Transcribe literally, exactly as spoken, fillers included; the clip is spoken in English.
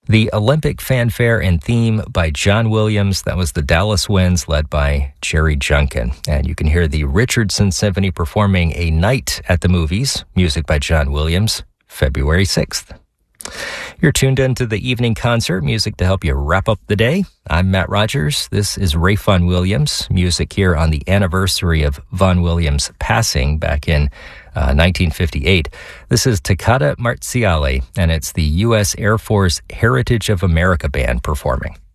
The Olympic Fanfare and Theme by John Williams. That was the Dallas Winds, led by Jerry Junkin. And you can hear the Richardson Symphony performing A Night at the Movies, music by John Williams, February sixth. You're tuned in to the evening concert, music to help you wrap up the day. I'm Matt Rogers. This is Ralph Vaughan Williams, music here on the anniversary of Vaughan Williams' passing back in uh, nineteen fifty-eight. This is Toccata Marziale, and it's the U S Air Force Heritage of America Band performing.